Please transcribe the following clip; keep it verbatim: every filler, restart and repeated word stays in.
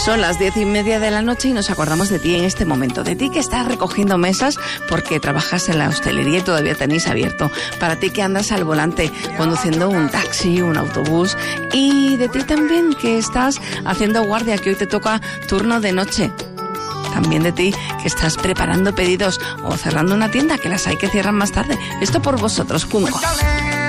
Son las diez y media de la noche y nos acordamos de ti en este momento. De ti que estás recogiendo mesas porque trabajas en la hostelería y todavía tenéis abierto. Para ti que andas al volante conduciendo un taxi, un autobús. Y de ti también que estás haciendo guardia, que hoy te toca turno de noche. También de ti que estás preparando pedidos o cerrando una tienda, que las hay que cierran más tarde. Esto por vosotros, Junco.